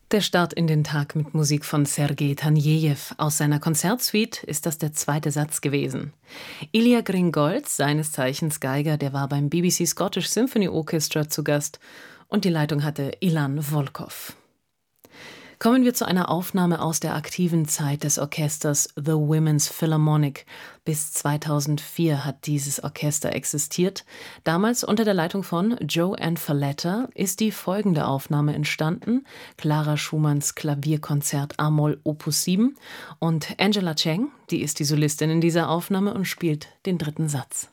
Der Start in den Tag mit Musik von Sergei Tanejew. Aus seiner Konzertsuite ist das der zweite Satz gewesen. Ilya Gringolz, seines Zeichens Geiger, der war beim BBC Scottish Symphony Orchestra zu Gast und die Leitung hatte Ilan Volkov. Kommen wir zu einer Aufnahme aus der aktiven Zeit des Orchesters The Women's Philharmonic. Bis 2004 hat dieses Orchester existiert. Damals unter der Leitung von Joanne Falletta ist die folgende Aufnahme entstanden: Clara Schumanns Klavierkonzert a-Moll Opus 7 und Angela Cheng, die ist die Solistin in dieser Aufnahme und spielt den dritten Satz.